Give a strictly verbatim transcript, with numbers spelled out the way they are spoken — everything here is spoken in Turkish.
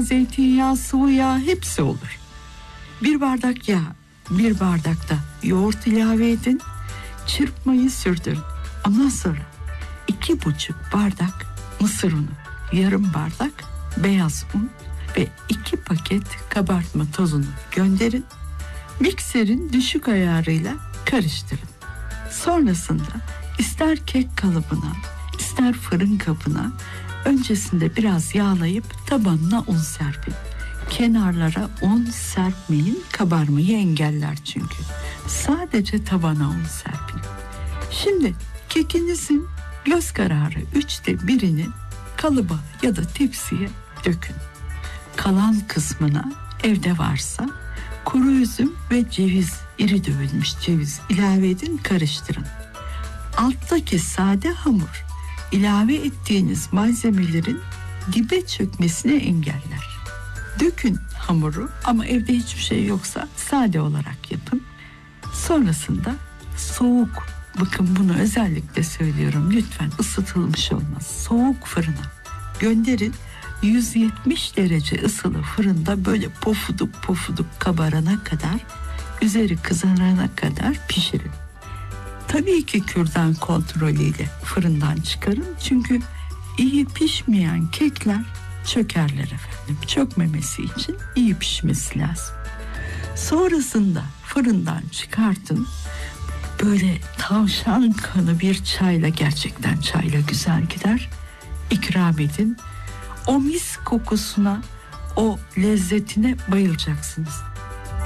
tereyağı, zeytinyağı, sıvı yağ hepsi olur. Bir bardak yağ, bir bardakta yoğurt ilave edin. Çırpmayı sürdürün. Ondan sonra iki buçuk bardak mısır unu, yarım bardak beyaz un ve iki paket kabartma tozunu gönderin. Mikserin düşük ayarıyla karıştırın. Sonrasında ister kek kalıbına, ister fırın kabına öncesinde biraz yağlayıp tabanına un serpin. Kenarlara un serpmeyin, kabarmayı engeller çünkü. Sadece tabana un serpin. Şimdi kekinizin göz kararı üçte birini kalıba ya da tepsiye dökün. Kalan kısmına evde varsa kuru üzüm ve ceviz, iri dövülmüş ceviz ilave edin, karıştırın. Alttaki sade hamur ilave ettiğiniz malzemelerin dibe çökmesini engeller. Dökün hamuru ama evde hiçbir şey yoksa sade olarak yapın. Sonrasında soğuk, bakın bunu özellikle söylüyorum, lütfen ısıtılmış olmaz, soğuk fırına gönderin. yüz yetmiş derece ısılı fırında böyle pofuduk pofuduk kabarana kadar, üzeri kızarana kadar pişirin. Tabii ki kürdan kontrolüyle fırından çıkarın. Çünkü iyi pişmeyen kekler çökerler efendim. Çökmemesi için iyi pişmesi lazım. Sonrasında fırından çıkartın. Böyle tavşan kanı bir çayla, gerçekten çayla güzel gider, İkram edin. O mis kokusuna, o lezzetine bayılacaksınız.